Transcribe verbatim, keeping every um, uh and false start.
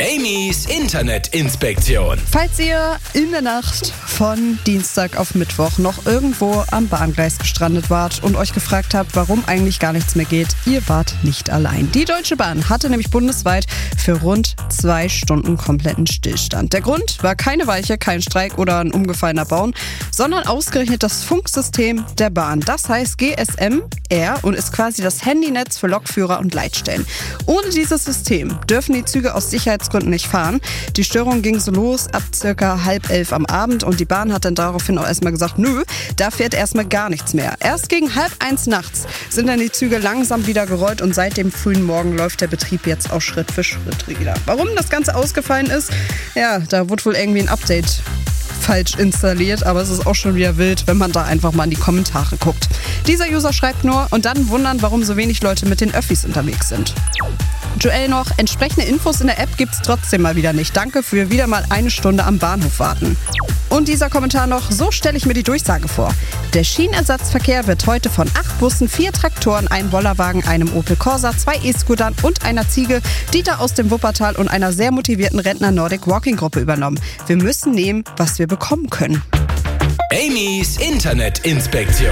Amy's Internetinspektion. Falls ihr in der Nacht von Dienstag auf Mittwoch noch irgendwo am Bahngleis gestrandet wart und euch gefragt habt, warum eigentlich gar nichts mehr geht, ihr wart nicht allein. Die Deutsche Bahn hatte nämlich bundesweit für rund zwei Stunden kompletten Stillstand. Der Grund war keine Weiche, kein Streik oder ein umgefallener Baum, sondern ausgerechnet das Funksystem der Bahn. Das heißt G S M R und ist quasi das Handynetz für Lokführer und Leitstellen. Ohne dieses System dürfen die Züge aus Sicherheitsgründen nicht fahren. Die Störung ging so los ab circa halb elf am Abend und die Bahn hat dann daraufhin auch erstmal gesagt, nö, da fährt erstmal gar nichts mehr. Erst gegen halb eins nachts sind dann die Züge langsam wieder gerollt und seit dem frühen Morgen läuft der Betrieb jetzt auch Schritt für Schritt wieder. Warum das Ganze ausgefallen ist? Ja, da wurde wohl irgendwie ein Update falsch installiert, aber es ist auch schon wieder wild, wenn man da einfach mal in die Kommentare guckt. Dieser User schreibt nur und dann wundern, warum so wenig Leute mit den Öffis unterwegs sind. Joel noch, entsprechende Infos in der App gibt's trotzdem mal wieder nicht. Danke für wieder mal eine Stunde am Bahnhof warten. Und dieser Kommentar noch, so stelle ich mir die Durchsage vor. Der Schienenersatzverkehr wird heute von acht Bussen, vier Traktoren, einem Bollerwagen, einem Opel Corsa, zwei E-Scootern und einer Ziege, Dieter aus dem Wuppertal und einer sehr motivierten Rentner Nordic Walking Gruppe übernommen. Wir müssen nehmen, was wir bekommen können. Amy's Internetinspektion.